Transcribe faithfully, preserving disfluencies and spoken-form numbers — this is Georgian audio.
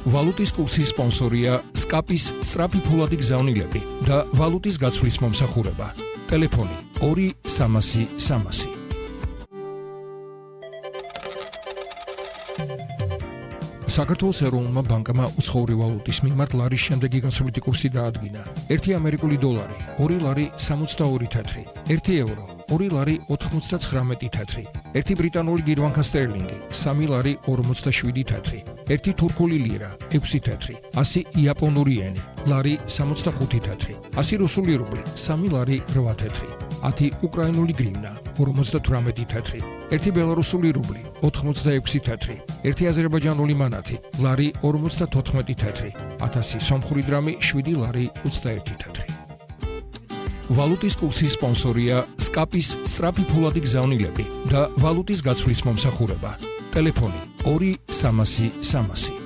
ვალუტის კურსის სპონსორია სკაპის სწრაფი ფულადი გზავნილები და ვალუტის გაცვლის მომსახურება. ტელეფონი ორი სამასი სამასი. საქართველოს ეროვნულმა ბანკმა უცხოური ვალუტის მიმართ ლარის შემდეგი გასვლითი კურსი დაადგინა. ერთი ამერიკული დოლარი, ორი ლარი სამოცდაორი თეთრი, ერთი ევრო, ორი ლარი ოთხმოცდაცხრამეტი თეთრი, ერთი ბრიტანული გირვანქა სტერლინგი, სამი ლარი ორმოცდაშვიდი თეთრი, ერთი თურქული ლირა, ექვსი თეთრი, ასი იაპონური ენი, ლარი სამოცდახუთი თეთრი, ასი რუსული რუბლი, სამი ლარი რვა თეთრი, ათი უკრაინული გრივნა, ორმოცდათვრამეტი თეთრი, ერთი ბელარუსული რუბლი, ოთხმოცდაექვსი თეთრი, ერთი აზერბაიჯანული მანათი, ლარი ორმოცდათოთხმეტი თეთრი, ათასი სომხური დრამი, შვიდი ლარი ოცდაერთი თეთრი. ვალუტის კურსის სპონსორია სკაპის სწრაფი ფულადი გზავნილები და ვალუტის გაცვლის მომსახურება. ტელეფონი ორი სამასი სამასი.